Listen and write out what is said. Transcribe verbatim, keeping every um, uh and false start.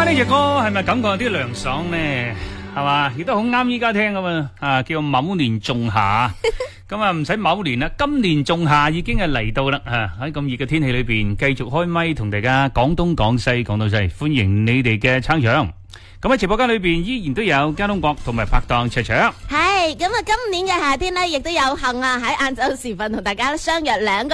啊，呢隻歌係咪感覺有啲涼爽呢？係嘛，亦都好啱依家聽噶嘛。啊，叫某年仲夏，咁啊唔使某年啦，今年仲夏已經係嚟到啦。啊，喺咁熱嘅天氣裏邊，繼續開咪同大家講東講西講到西，歡迎你哋嘅撐場。咁喺直播間裏邊依然都有交通國同埋拍檔卓卓。 係咁啊！今年嘅夏天咧，亦都有幸啊喺晏晝時分同大家相約兩個